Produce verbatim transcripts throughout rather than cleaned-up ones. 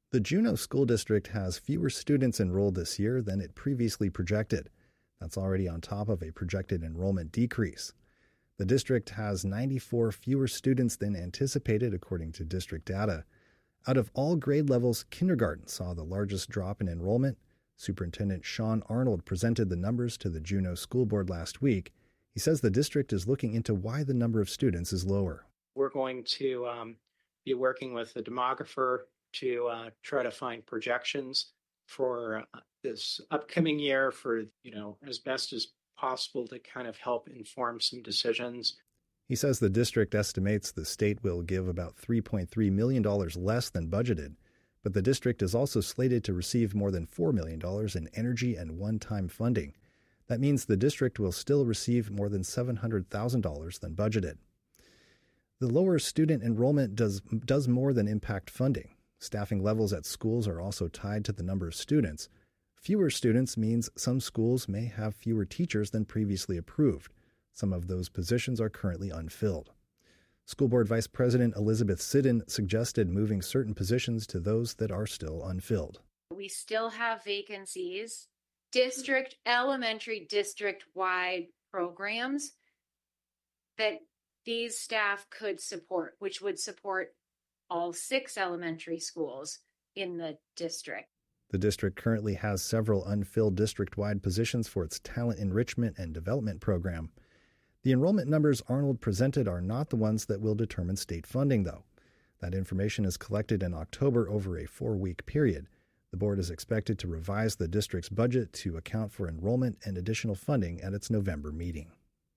The Juneau School District has fewer students enrolled this year than it previously projected. That's already on top of a projected enrollment decrease. The district has ninety-four fewer students than anticipated, according to district data. Out of all grade levels, kindergarten saw the largest drop in enrollment. Superintendent Sean Arnold presented the numbers to the Juneau School Board last week. He says the district is looking into why the number of students is lower. We're going to um, be working with the demographer to uh, try to find projections for uh, this upcoming year for, you know, as best as possible to kind of help inform some decisions. He says the district estimates the state will give about three point three million dollars less than budgeted, but the district is also slated to receive more than four million dollars in energy and one-time funding. That means the district will still receive more than seven hundred thousand dollars than budgeted. The lower student enrollment does, does more than impact funding. Staffing levels at schools are also tied to the number of students. Fewer students means some schools may have fewer teachers than previously approved. Some of those positions are currently unfilled. School Board Vice President Elizabeth Siddon suggested moving certain positions to those that are still unfilled. We still have vacancies, district, elementary, district-wide programs that these staff could support, which would support all six elementary schools in the district. The district currently has several unfilled district-wide positions for its talent enrichment and development program. The enrollment numbers Arnold presented are not the ones that will determine state funding, though. That information is collected in October over a four-week period. The board is expected to revise the district's budget to account for enrollment and additional funding at its November meeting.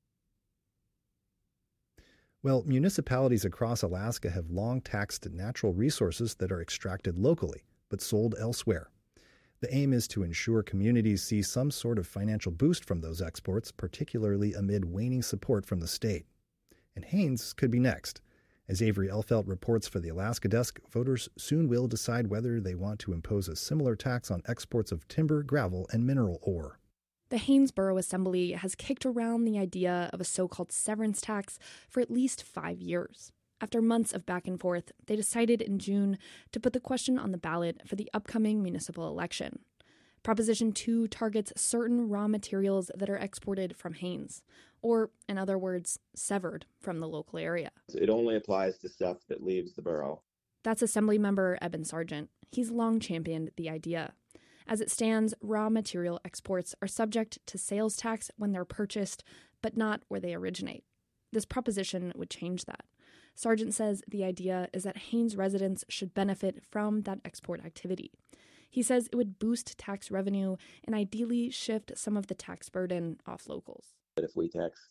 Well, municipalities across Alaska have long taxed natural resources that are extracted locally but sold elsewhere. The aim is to ensure communities see some sort of financial boost from those exports, particularly amid waning support from the state. And Haines could be next. As Avery Elfelt reports for the Alaska Desk, voters soon will decide whether they want to impose a similar tax on exports of timber, gravel, and mineral ore. The Haines Borough Assembly has kicked around the idea of a so-called severance tax for at least five years. After months of back and forth, they decided in June to put the question on the ballot for the upcoming municipal election. Proposition two targets certain raw materials that are exported from Haines, or, in other words, severed from the local area. It only applies to stuff that leaves the borough. That's Assemblymember Eben Sargent. He's long championed the idea. As it stands, raw material exports are subject to sales tax when they're purchased, but not where they originate. This proposition would change that. Sargent says the idea is that Haines residents should benefit from that export activity. He says it would boost tax revenue and ideally shift some of the tax burden off locals. But if we tax,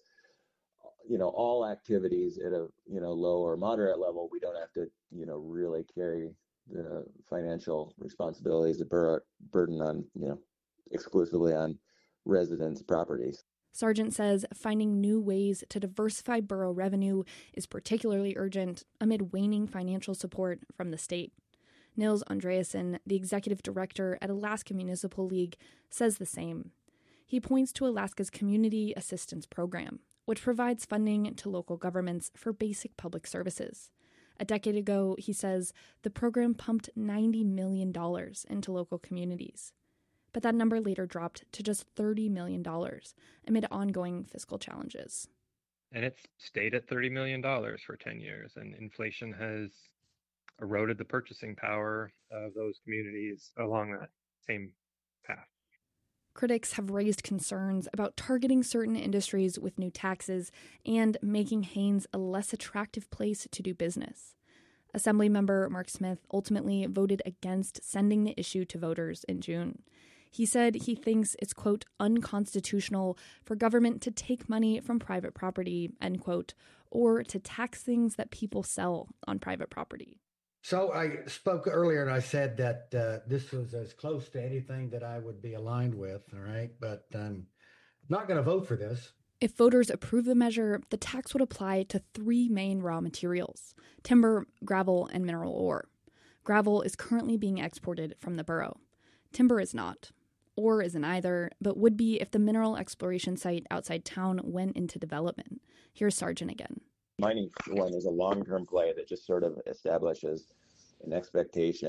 you know, all activities at a, you know, low or moderate level, we don't have to, you know, really carry the financial responsibilities, the bur- burden on, you know, exclusively on residents' properties. Sargent says finding new ways to diversify borough revenue is particularly urgent amid waning financial support from the state. Nils Andreasen, the executive director at Alaska Municipal League, says the same. He points to Alaska's Community Assistance Program, which provides funding to local governments for basic public services. A decade ago, he says, the program pumped ninety million dollars into local communities. But that number later dropped to just thirty million dollars amid ongoing fiscal challenges. And it's stayed at thirty million dollars for ten years, and inflation has eroded the purchasing power of those communities along that same path. Critics have raised concerns about targeting certain industries with new taxes and making Haines a less attractive place to do business. Assemblymember Mark Smith ultimately voted against sending the issue to voters in June. He said he thinks it's, quote, unconstitutional for government to take money from private property, end quote, or to tax things that people sell on private property. So I spoke earlier and I said that uh, this was as close to anything that I would be aligned with, all right? But I'm not going to vote for this. If voters approve the measure, the tax would apply to three main raw materials: timber, gravel, and mineral ore. Gravel is currently being exported from the borough. Timber is not. Ore isn't either, but would be if the mineral exploration site outside town went into development. Here's Sargent again. Mining, for one, is a long-term play that just sort of establishes an expectation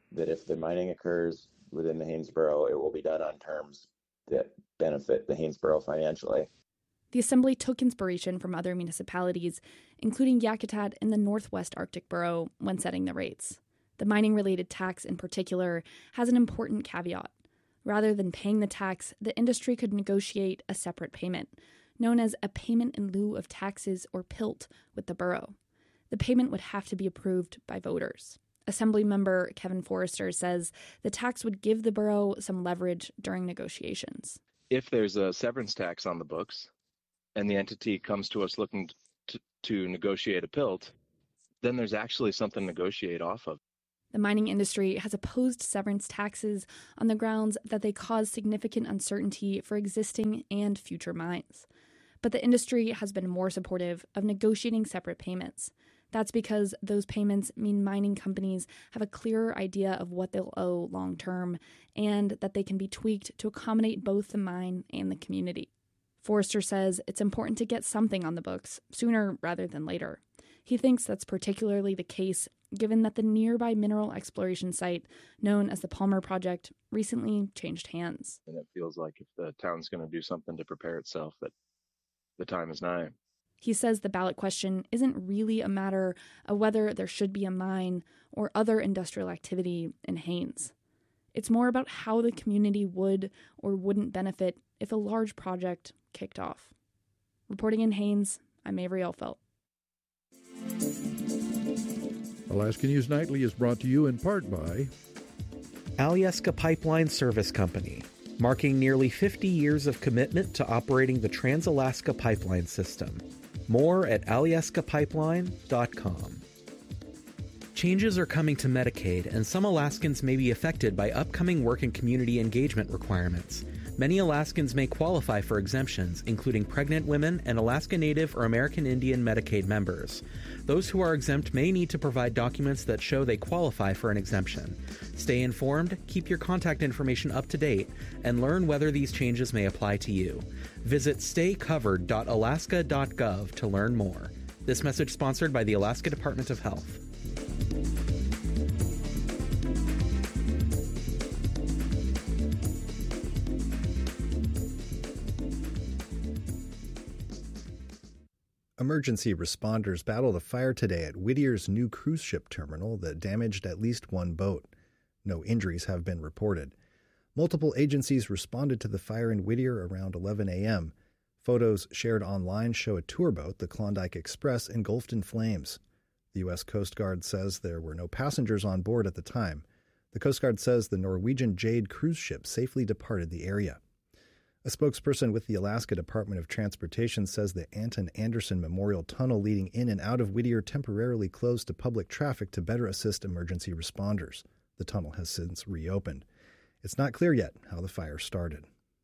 that if the mining occurs within the Haines Borough, it will be done on terms that benefit the Haines Borough financially. The Assembly took inspiration from other municipalities, including Yakutat and the Northwest Arctic Borough, when setting the rates. The mining-related tax in particular has an important caveat. Rather than paying the tax, the industry could negotiate a separate payment, known as a payment in lieu of taxes, or P I L T, with the borough. The payment would have to be approved by voters. Assemblymember Kevin Forrester says the tax would give the borough some leverage during negotiations. If there's a severance tax on the books and the entity comes to us looking to, to negotiate a P I L T, then there's actually something to negotiate off of. The mining industry has opposed severance taxes on the grounds that they cause significant uncertainty for existing and future mines. But the industry has been more supportive of negotiating separate payments. That's because those payments mean mining companies have a clearer idea of what they'll owe long term, and that they can be tweaked to accommodate both the mine and the community. Forrester says it's important to get something on the books sooner rather than later. He thinks that's particularly the case given that the nearby mineral exploration site, known as the Palmer Project, recently changed hands. And it feels like if the town's going to do something to prepare itself, that the time is nigh. He says the ballot question isn't really a matter of whether there should be a mine or other industrial activity in Haines. It's more about how the community would or wouldn't benefit if a large project kicked off. Reporting in Haines, I'm Avery Elfelt. Alaska News Nightly is brought to you in part by Alyeska Pipeline Service Company, marking nearly fifty years of commitment to operating the Trans-Alaska Pipeline System. More at alyeska pipeline dot com. Changes are coming to Medicaid, and some Alaskans may be affected by upcoming work and community engagement requirements. Many Alaskans may qualify for exemptions, including pregnant women and Alaska Native or American Indian Medicaid members. Those who are exempt may need to provide documents that show they qualify for an exemption. Stay informed, keep your contact information up to date, and learn whether these changes may apply to you. Visit stay covered dot alaska dot gov to learn more. This message sponsored by the Alaska Department of Health. Emergency responders battled a fire today at Whittier's new cruise ship terminal that damaged at least one boat. No injuries have been reported. Multiple agencies responded to the fire in Whittier around eleven a.m. Photos shared online show a tour boat, the Klondike Express, engulfed in flames. The U S Coast Guard says there were no passengers on board at the time. The Coast Guard says the Norwegian Jade cruise ship safely departed the area. A spokesperson with the Alaska Department of Transportation says the Anton Anderson Memorial Tunnel leading in and out of Whittier temporarily closed to public traffic to better assist emergency responders. The tunnel has since reopened. It's not clear yet how the fire started.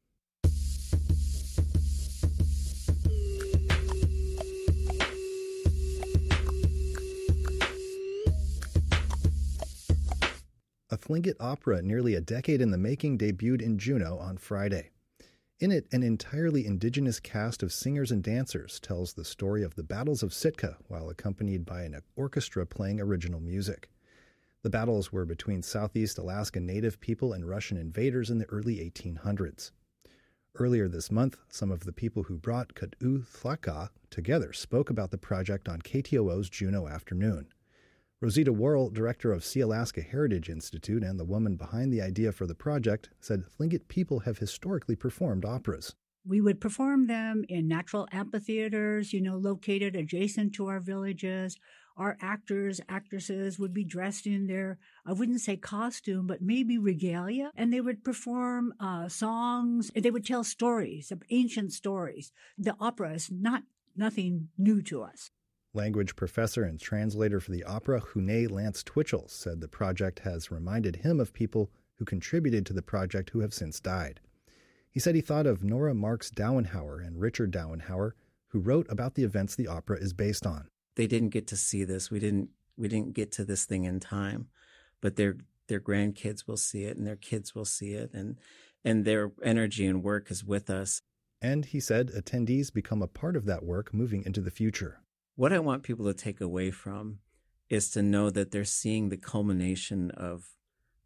A Tlingit opera nearly a decade in the making debuted in Juneau on Friday. In it, an entirely indigenous cast of singers and dancers tells the story of the battles of Sitka while accompanied by an orchestra playing original music. The battles were between Southeast Alaska Native people and Russian invaders in the early eighteen hundreds. Earlier this month, some of the people who brought Kut'u Thlaka together spoke about the project on K T O O's Juneau Afternoon. Rosita Worrell, director of Sea Alaska Heritage Institute and the woman behind the idea for the project, said Tlingit people have historically performed operas. We would perform them in natural amphitheaters, you know, located adjacent to our villages. Our actors, actresses would be dressed in their, I wouldn't say costume, but maybe regalia. And they would perform uh, songs. They would tell stories, ancient stories. The opera is not nothing new to us. Language professor and translator for the opera, Hune Lance Twitchell, said the project has reminded him of people who contributed to the project who have since died. He said he thought of Nora Marks Dowenhauer and Richard Dowenhauer, who wrote about the events the opera is based on. They didn't get to see this. We didn't we didn't get to this thing in time, but their their grandkids will see it and their kids will see it, and and their energy and work is with us. And he said attendees become a part of that work moving into the future. What I want people to take away from is to know that they're seeing the culmination of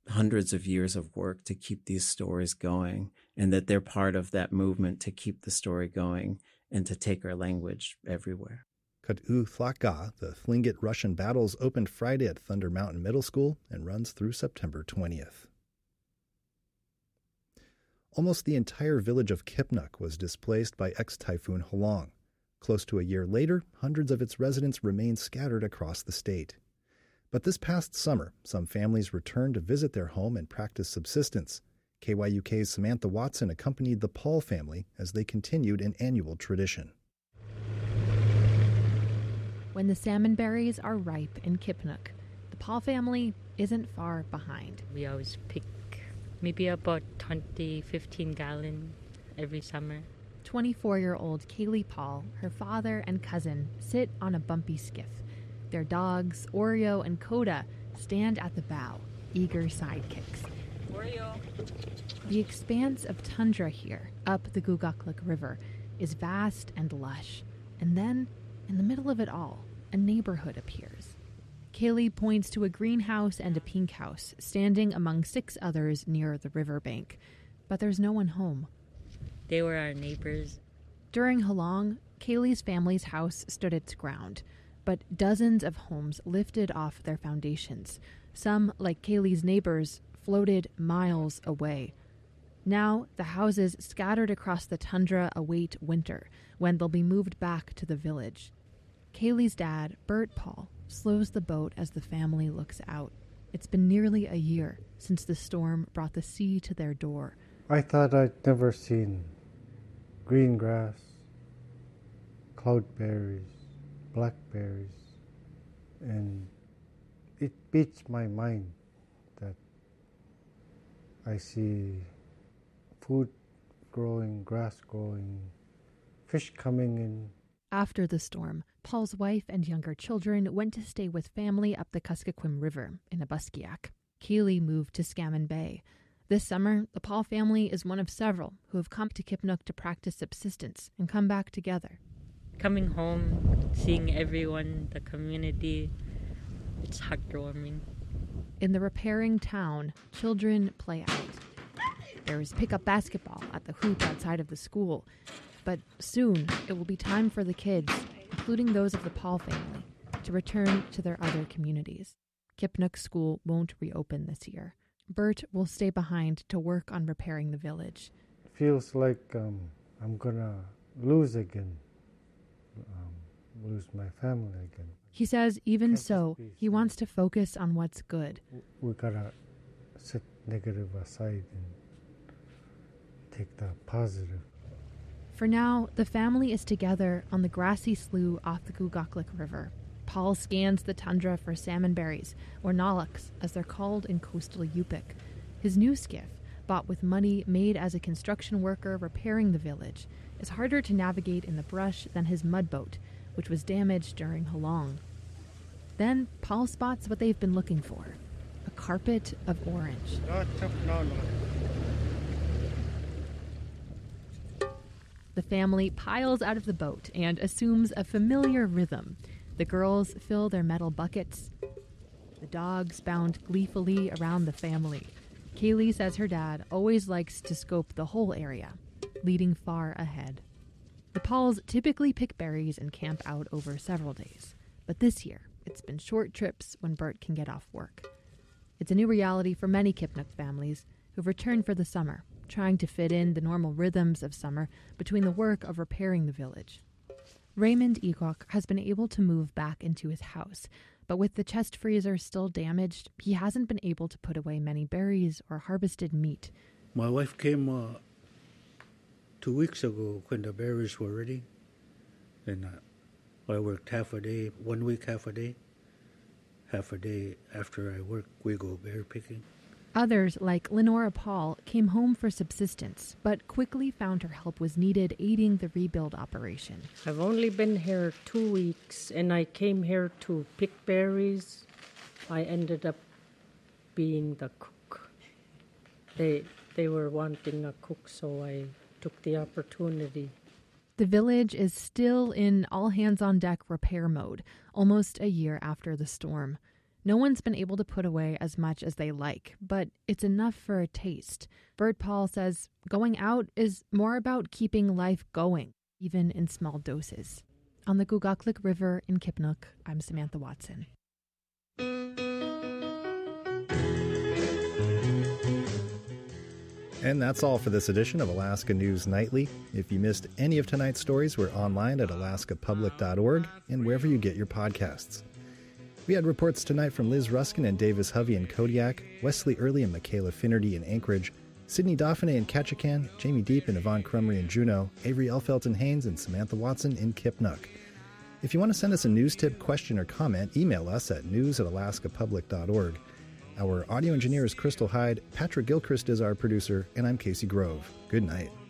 hundreds of years of work to keep these stories going, and that they're part of that movement to keep the story going and to take our language everywhere. Kut'u Thlaka, the Tlingit Russian battles, opened Friday at Thunder Mountain Middle School and runs through September twentieth. Almost the entire village of Kipnuk was displaced by ex-Typhoon Halong. Close to a year later, hundreds of its residents remain scattered across the state. But this past summer, some families returned to visit their home and practice subsistence. K Y U K's Samantha Watson accompanied the Paul family as they continued an annual tradition. When the salmon berries are ripe in Kipnuk, the Paul family isn't far behind. We always pick maybe about twenty, fifteen gallon every summer. twenty-four-year-old Kaylee Paul, her father and cousin sit on a bumpy skiff. Their dogs, Oreo and Coda, stand at the bow, eager sidekicks. Oreo. The expanse of tundra here, up the Gugaklik River, is vast and lush. And then, in the middle of it all, a neighborhood appears. Kaylee points to a greenhouse and a pink house, standing among six others near the riverbank. But there's no one home. They were our neighbors. During Halong, Kaylee's family's house stood its ground, but dozens of homes lifted off their foundations. Some, like Kaylee's neighbors, floated miles away. Now, the houses scattered across the tundra await winter, when they'll be moved back to the village. Kaylee's dad, Bert Paul, slows the boat as the family looks out. It's been nearly a year since the storm brought the sea to their door. I thought I'd never seen green grass, cloudberries, blackberries, and it beats my mind that I see food growing, grass growing, fish coming in. After the storm, Paul's wife and younger children went to stay with family up the Kuskokwim River in Abuskiak. Kaylee moved to Scammon Bay. This summer, the Paul family is one of several who have come to Kipnuk to practice subsistence and come back together. Coming home, seeing everyone, the community, it's heartwarming. In the repairing town, children play out. There's pickup basketball at the hoop outside of the school. But soon, it will be time for the kids, including those of the Paul family, to return to their other communities. Kipnuk School won't reopen this year. Bert will stay behind to work on repairing the village. Feels like um, I'm gonna lose again, um, lose my family again. He says even so, he wants to focus on what's good. We gotta set negative aside and take the positive. For now, the family is together on the grassy slough off the Gugaklik River. Paul scans the tundra for salmon berries, or nalaks, as they're called in coastal Yupik. His new skiff, bought with money made as a construction worker repairing the village, is harder to navigate in the brush than his mud boat, which was damaged during Halong. Then Paul spots what they've been looking for, a carpet of orange. The family piles out of the boat and assumes a familiar rhythm. The girls fill their metal buckets. The dogs bound gleefully around the family. Kaylee says her dad always likes to scope the whole area, leading far ahead. The Pauls typically pick berries and camp out over several days. But this year, it's been short trips when Bert can get off work. It's a new reality for many Kipnuk families who've returned for the summer, trying to fit in the normal rhythms of summer between the work of repairing the village. Raymond Equok has been able to move back into his house, but with the chest freezer still damaged, he hasn't been able to put away many berries or harvested meat. My wife came uh, two weeks ago when the berries were ready, and uh, I worked half a day, one week half a day. Half a day after I work, we go berry picking. Others, like Lenora Paul, came home for subsistence, but quickly found her help was needed aiding the rebuild operation. I've only been here two weeks, and I came here to pick berries. I ended up being the cook. They, they were wanting a cook, so I took the opportunity. The village is still in all-hands-on-deck repair mode, almost a year after the storm. No one's been able to put away as much as they like, but it's enough for a taste. Bert Paul says going out is more about keeping life going, even in small doses. On the Gugaklik River in Kipnuk, I'm Samantha Watson. And that's all for this edition of Alaska News Nightly. If you missed any of tonight's stories, we're online at alaska public dot org and wherever you get your podcasts. We had reports tonight from Liz Ruskin and Davis Hovey in Kodiak, Wesley Early and Michaela Finnerty in Anchorage, Sydney Dauphiné in Ketchikan, Jamie Deep and Yvonne Crumry in Juneau, Avery Elfelt in Haines, and Samantha Watson in Kipnuk. If you want to send us a news tip, question, or comment, email us at news at alaska public dot org. Our audio engineer is Crystal Hyde, Patrick Gilchrist is our producer, and I'm Casey Grove. Good night.